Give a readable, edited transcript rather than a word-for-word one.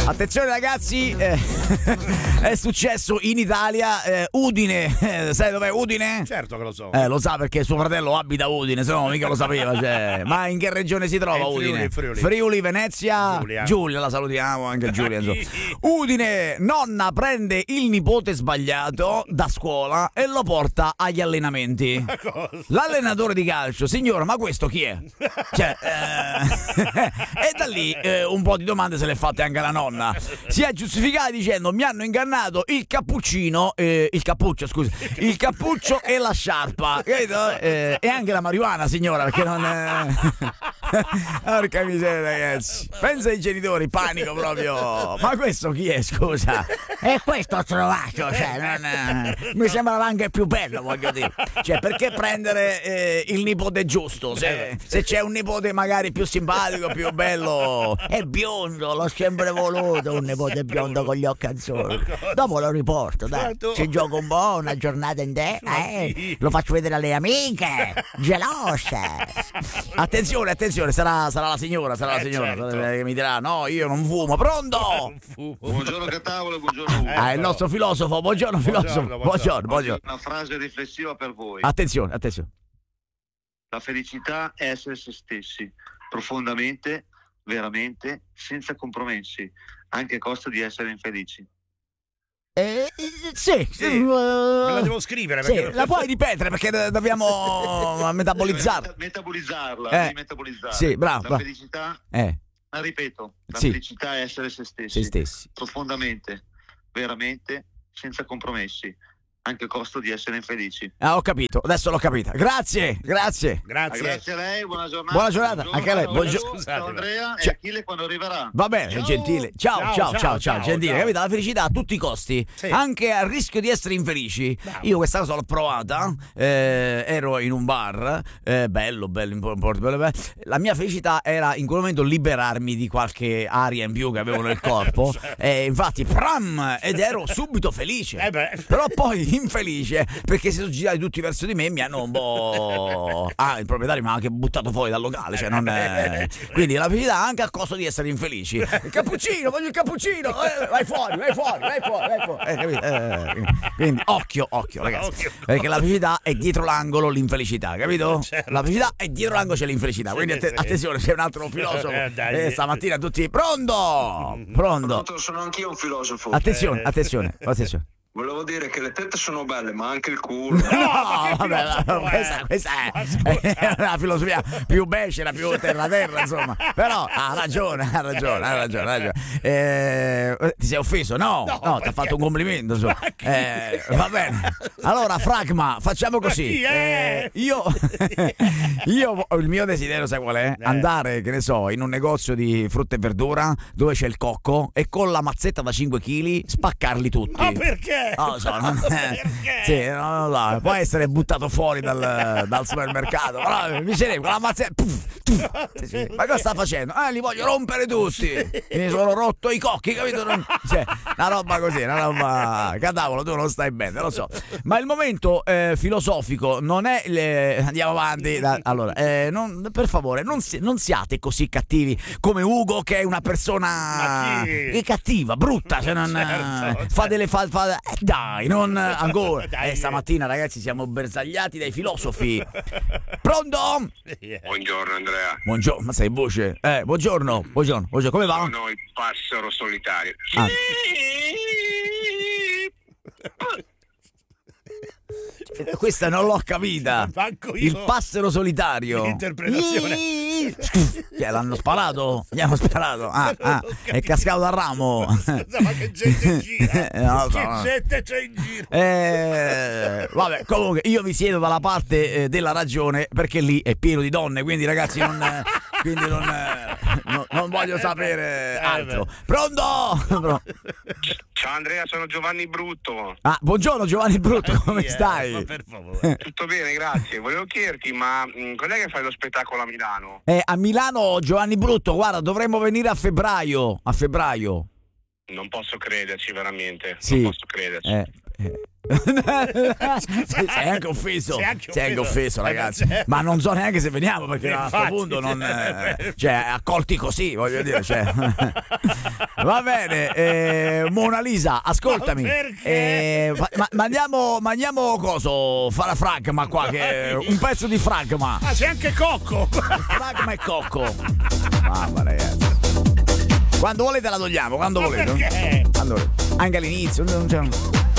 Attenzione ragazzi, è successo in Italia, Udine, sai dov'è Udine? Certo che lo so. Lo sa perché suo fratello abita a Udine, se no mica lo sapeva. Cioè. Ma in che regione si trova Udine? Friuli, Venezia, Giulia, la salutiamo anche Giulia. Insomma. Udine, nonna prende il nipote sbagliato da scuola e lo porta agli allenamenti. L'allenatore di calcio, signora, ma questo chi è? Cioè, e da lì un po' di domande se le fatte anche la nonna. Si è giustificata dicendo: mi hanno ingannato il cappuccino, il cappuccio e la sciarpa, e anche la marijuana, signora, perché non porca miseria ragazzi, pensa ai genitori, panico proprio. Ma questo chi è, scusa? E questo ho trovato, cioè, mi sembrava anche più bello, voglio dire. Cioè, perché prendere il nipote giusto? Se c'è un nipote magari più simpatico, più bello, è biondo, l'ho sempre voluto un nipote biondo con gli occhi azzurri. Dopo lo riporto, dai, ci gioco un po', una giornata intera, lo faccio vedere alle amiche gelose. Attenzione, sarà la signora, certo. che mi dirà: no, io non fumo. Pronto? Buongiorno Catavolo, buongiorno. Il nostro filosofo, buongiorno filosofo. Buongiorno. Una frase riflessiva per voi. Attenzione. La felicità è essere se stessi, profondamente, veramente, senza compromessi, anche a costo di essere infelici. Sì. Me la devo scrivere perché sì, la puoi ripetere perché dobbiamo metabolizzarla. Metabolizzarla. Sì, bravo. La felicità, ripeto, la felicità è essere se stessi, profondamente, veramente, senza compromessi, anche a costo di essere infelici. Ho capito, adesso l'ho capita. Grazie. Grazie a lei, buona giornata. Buona giornata, anche a lei. Buongiorno. Ciao Andrea e Achille quando arriverà. Va bene, ciao. Gentile. Ciao, gentile. Capito? La felicità a tutti i costi, anche a rischio di essere infelici. Bravo. Io questa cosa l'ho provata, ero in un bar, bello. La mia felicità era in quel momento liberarmi di qualche aria in più che avevo nel corpo. Infatti, ed ero subito felice. Però poi infelice perché si sono girati tutti verso di me e mi hanno un po'... il proprietario mi ha anche buttato fuori dal locale, cioè non quindi la felicità anche a costo di essere infelici. Il cappuccino, voglio il cappuccino, vai fuori. Quindi occhio ragazzi, perché la felicità è dietro l'angolo l'infelicità, capito? Certo. La felicità è dietro l'angolo c'è l'infelicità, quindi attenzione, c'è un altro filosofo stamattina tutti pronto, sono anch'io un filosofo. Attenzione. Volevo dire che le tette sono belle, ma anche il culo. No, vabbè, questa è una filosofia più becera, più terra, insomma. Però ha ragione. Ti sei offeso? No, ti ha fatto un complimento, insomma. Va bene. Allora, Fragma, facciamo così. Io il mio desiderio, sai qual è? Andare, che ne so, in un negozio di frutta e verdura dove c'è il cocco e con la mazzetta da 5 kg spaccarli tutti. Ma perché? Non lo so, sì, non lo so. Può essere buttato fuori dal supermercato, però mi con la mazzetta. Ma cosa sta facendo? Li voglio rompere tutti. Mi sono rotto i cocchi, capito? Una roba così, una roba. Catavolo, tu non stai bene, lo so. Ma il momento filosofico non è. Andiamo avanti. Allora, per favore, non siate così cattivi come Ugo, che è una persona cattiva, brutta. Cioè fa delle dai, non ancora. Stamattina, ragazzi, siamo bersagliati dai filosofi. Pronto? Buongiorno Andrea. Buongiorno, ma sei voce? Buongiorno, come va? No, il passero solitario. Questa non l'ho capita. Il passero solitario. L'interpretazione. L'hanno sparato? Gli hanno sparato. È cascato dal ramo. Ma che gente in giro. Che gente c'è in giro. Vabbè, comunque io mi siedo dalla parte della ragione, perché lì è pieno di donne, quindi ragazzi non voglio sapere altro. Pronto? Ciao Andrea, sono Giovanni Brutto. Buongiorno Giovanni Brutto, come stai? Ma per favore. Tutto bene, grazie. Volevo chiederti, ma quando è che fai lo spettacolo a Milano? A Milano, Giovanni Brutto, guarda, dovremmo venire a febbraio. Non posso crederci, veramente. Sì. Non posso crederci. sei anche offeso, ragazzi. Ma non so neanche se veniamo, perché a questo punto non cioè accolti così, voglio dire, cioè. Va bene, Mona Lisa, ascoltami. Mandiamo coso, fa la fragma qua, che un pezzo di fragma. Ah, c'è anche Cocco. Fragma e Cocco. Mamma, ragazzi. Quando volete la togliamo, quando volete. Perché? Anche all'inizio, non c'è.